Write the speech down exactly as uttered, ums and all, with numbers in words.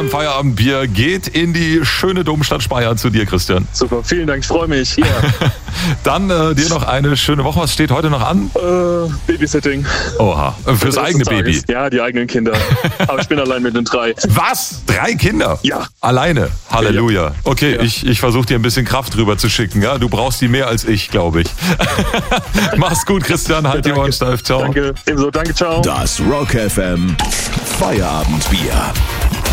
Feierabendbier geht in die schöne Domstadt Speyer zu dir, Christian. Super, vielen Dank, ich freue mich. Ja. Dann äh, dir noch eine schöne Woche. Was steht heute noch an? Äh, Babysitting. Oha, fürs eigene Baby. Ja, die eigenen Kinder. Aber ich bin allein mit den drei. Was? Drei Kinder? Ja. Alleine? Halleluja. Ja. Okay, ja. ich, ich versuche dir ein bisschen Kraft rüber zu schicken. Ja? Du brauchst die mehr als ich, glaube ich. Mach's gut, Christian. Halt ja, die Ohren steif. Ciao. Danke. Ebenso. Danke. Ciao. Das Rock F M Feierabendbier.